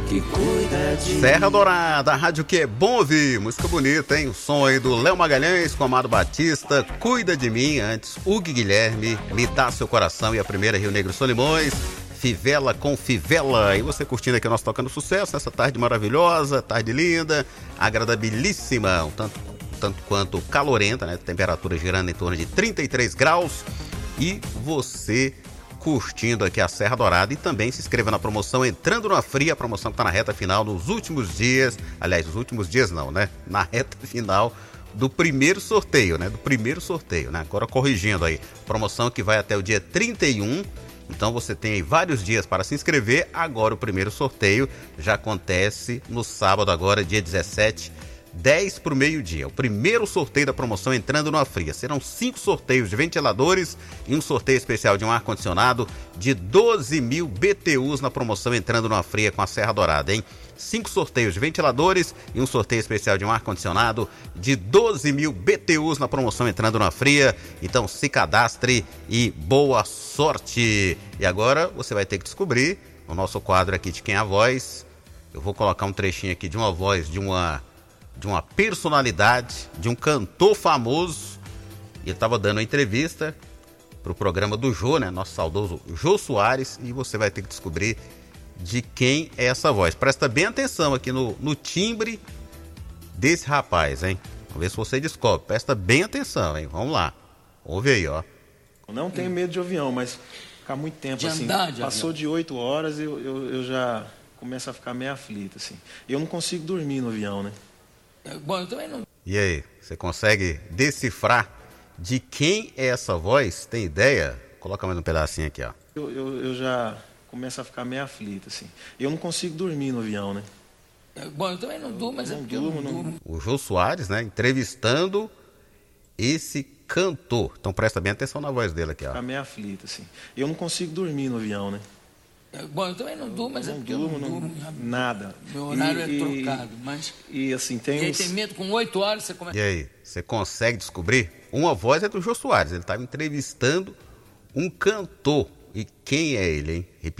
que cuida de Serra Dourada, a rádio que é bom ouvir, música bonita, hein? O som aí do Léo Magalhães com Amado Batista, Cuida de Mim, antes Hugo Guilherme, Me Dá Seu Coração, e a primeira Rio Negro Solimões, Fivela com Fivela. E você curtindo aqui o nosso Tocando Sucesso, nessa tarde maravilhosa, tarde linda, agradabilíssima, um tanto quanto calorenta, né? Temperatura girando em torno de 33 graus, e você curtindo aqui a Serra Dourada. E também se inscreva na promoção Entrando na Fria, a promoção que está na reta final, nos últimos dias, aliás, nos últimos dias não, né? Na reta final do primeiro sorteio, né? Agora corrigindo aí, promoção que vai até o dia 31, então você tem aí vários dias para se inscrever. Agora o primeiro sorteio já acontece no sábado agora, dia 17, 10 para o meio-dia. O primeiro sorteio da promoção Entrando na Fria. Serão 5 sorteios de ventiladores e um sorteio especial de um ar-condicionado de 12 mil BTUs na promoção Entrando na Fria com a Serra Dourada, hein? 5 sorteios de ventiladores e um sorteio especial de um ar-condicionado de 12 mil BTUs na promoção Entrando na Fria. Então se cadastre e boa sorte. E agora você vai ter que descobrir o nosso quadro aqui de Quem é a Voz. Eu vou colocar um trechinho aqui de uma voz de uma personalidade, de um cantor famoso. Ele estava dando uma entrevista para o programa do Jô, né? Nosso saudoso Jô Soares, e você vai ter que descobrir de quem é essa voz. Presta bem atenção aqui no timbre desse rapaz, hein? Vamos ver se você descobre. Presta bem atenção, hein? Vamos lá. Ouve aí, ó. Não tenho medo de avião, mas ficar muito tempo de assim. Andar de passou avião. de 8 horas, eu já começo a ficar meio aflito, assim. Eu não consigo dormir no avião, né? Bom, eu também não. E aí, você consegue decifrar de quem é essa voz? Tem ideia? Coloca mais um pedacinho aqui, ó. Eu já começo a ficar meio aflito, assim. Eu não consigo dormir no avião, né? Bom, eu também não durmo, mas não é porque eu não durmo, durmo. O Jô Soares, né? Entrevistando esse cantor. Então presta bem atenção na voz dele aqui, ó. Ficar meio aflito, assim. Eu não consigo dormir no avião, né? Bom, eu também não durmo, mas é não porque durmo, eu não durmo. nada. Meu horário é trocado, mas... E assim, E aí uns... tem medo, com 8 horas você começa... E aí, você consegue descobrir? Uma voz é do Jô Soares, ele estava entrevistando um cantor. E quem é ele, hein?